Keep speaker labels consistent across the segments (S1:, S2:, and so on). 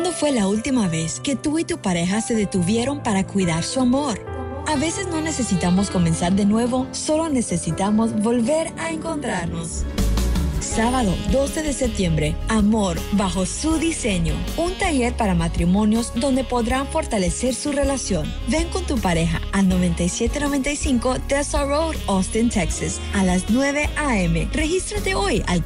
S1: ¿Cuándo fue la última vez que tú y tu pareja se detuvieron para cuidar su amor? A veces no necesitamos comenzar de nuevo, solo necesitamos volver a encontrarnos. Sábado 12 de septiembre, Amor bajo su diseño. Un taller para matrimonios donde podrán fortalecer su relación. Ven con tu pareja al 9795 Tessa Road, Austin, Texas, a las 9 a.m. Regístrate hoy al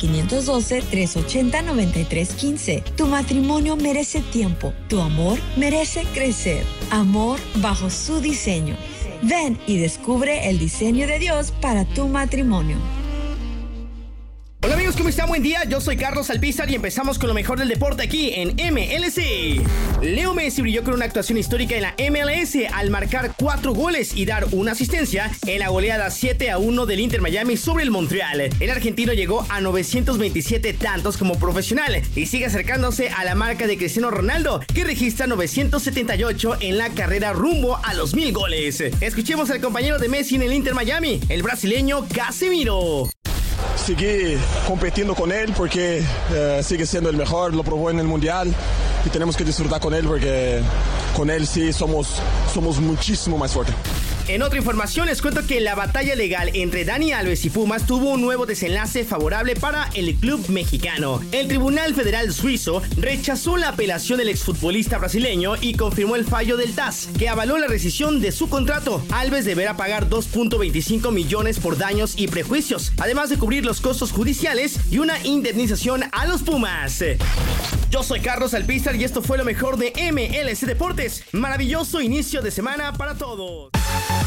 S1: 512-380-9315. Tu matrimonio merece tiempo. Tu amor merece crecer. Amor bajo su diseño. Ven y descubre el diseño de Dios para tu matrimonio.
S2: Hola amigos, ¿cómo están? Buen día, yo soy Carlos Alpizar y empezamos con lo mejor del deporte aquí en MLC. Leo Messi brilló con una actuación histórica en la MLS al marcar 4 goles y dar una asistencia en la goleada 7-1 del Inter Miami sobre el Montreal. El argentino llegó a 927 tantos como profesional y sigue acercándose a la marca de Cristiano Ronaldo, que registra 978 en la carrera rumbo a los 1000 goles. Escuchemos al compañero de Messi en el Inter Miami, el brasileño Casemiro.
S3: Seguir compitiendo con él porque sigue siendo el mejor, lo probó en el Mundial y tenemos que disfrutar con él porque con él sí somos muchísimo más fuertes.
S2: En otra información les cuento que la batalla legal entre Dani Alves y Pumas tuvo un nuevo desenlace favorable para el club mexicano. El Tribunal Federal Suizo rechazó la apelación del exfutbolista brasileño y confirmó el fallo del TAS, que avaló la rescisión de su contrato. Alves deberá pagar 2.25 millones por daños y prejuicios, además de cubrir los costos judiciales y una indemnización a los Pumas. Yo soy Carlos Alpizar y esto fue lo mejor de MLC Deportes. Maravilloso inicio de semana para todos.